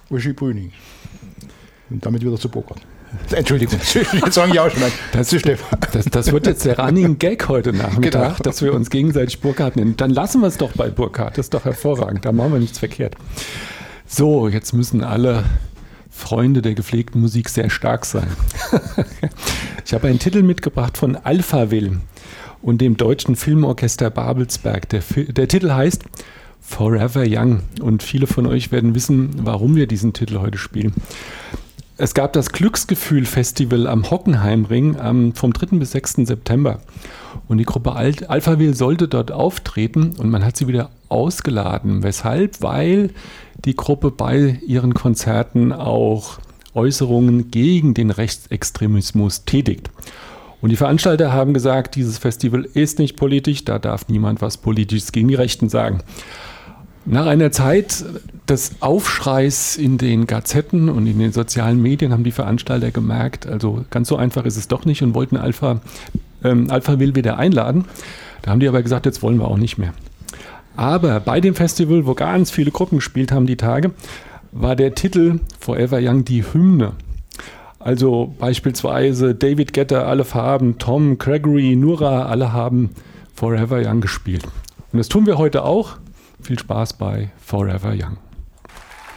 Uschi Brüning. Und damit wieder zu Burkhard. Entschuldigung, jetzt sagen ich auch schon mal. Das wird jetzt der Running Gag heute Nachmittag, Genau. dass wir uns gegenseitig Burkhard nennen. Dann lassen wir es doch bei Burkhard, das ist doch hervorragend, da machen wir nichts verkehrt. So, jetzt müssen alle Freunde der gepflegten Musik sehr stark sein. Ich habe einen Titel mitgebracht von Alphaville und dem Deutschen Filmorchester Babelsberg. Der Titel heißt Forever Young und viele von euch werden wissen, warum wir diesen Titel heute spielen. Es gab das Glücksgefühl-Festival am Hockenheimring vom 3. bis 6. September. Und die Gruppe Alphaville sollte dort auftreten und man hat sie wieder ausgeladen. Weshalb? Weil die Gruppe bei ihren Konzerten auch Äußerungen gegen den Rechtsextremismus tätigt. Und die Veranstalter haben gesagt, dieses Festival ist nicht politisch, da darf niemand was Politisches gegen die Rechten sagen. Nach einer Zeit des Aufschreis in den Gazetten und in den sozialen Medien haben die Veranstalter gemerkt, also ganz so einfach ist es doch nicht und wollten Alphaville wieder einladen. Da haben die aber gesagt, jetzt wollen wir auch nicht mehr. Aber bei dem Festival, wo ganz viele Gruppen gespielt haben die Tage, war der Titel Forever Young die Hymne. Also beispielsweise David Guetta, alle Farben, Tom, Gregory, Nura, alle haben Forever Young gespielt. Und das tun wir heute auch. Viel Spaß bei Forever Young.